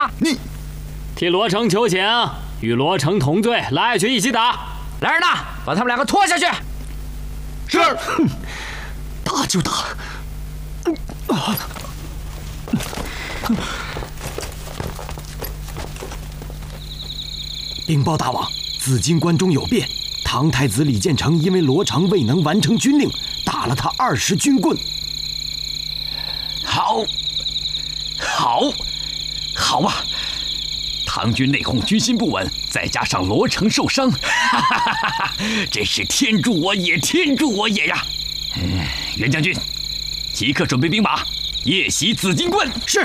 你替罗成求情，与罗成同罪，拉下去一起打。 来人呐，把他们两个拖下去。 是。打就打。禀报大王，紫金关中有变，唐太子李建成因为罗成未能完成军令，打了他20军棍。 好啊！唐军内讧，军心不稳，再加上罗成受伤，真是天助我也，天助我也呀！袁将军，即刻准备兵马，夜袭紫金关。 是。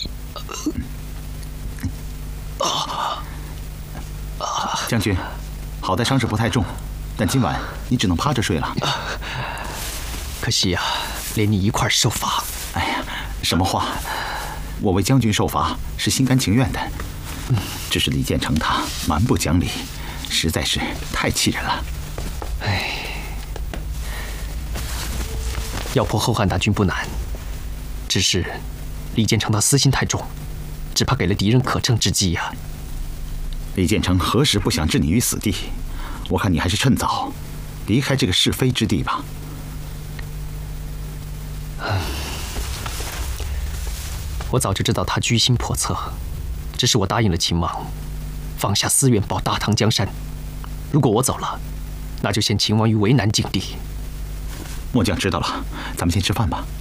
将军，好在伤势不太重，但今晚你只能趴着睡了。 可惜呀，连你一块受罚。 哎呀，什么话！我为将军受罚是心甘情愿的，只是李建成他蛮不讲理，实在是太气人了。 哎，要破后汉大军不难，只是李建成他私心太重，只怕给了敌人可乘之机呀。 李建成何时不想置你于死地？我看你还是趁早离开这个是非之地吧。 我早就知道他居心叵测，只是我答应了秦王，放下私怨保大唐江山。如果我走了，那就陷秦王于为难境地。 末将知道了，咱们先吃饭吧。